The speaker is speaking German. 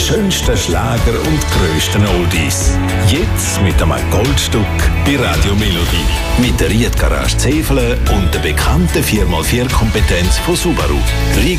schönsten Schlager und grössten Oldies. Jetzt mit einem Goldstück bei Radio Melodie. Mit der Riedgarage Zefele und der bekannten 4x4-Kompetenz von Subaru.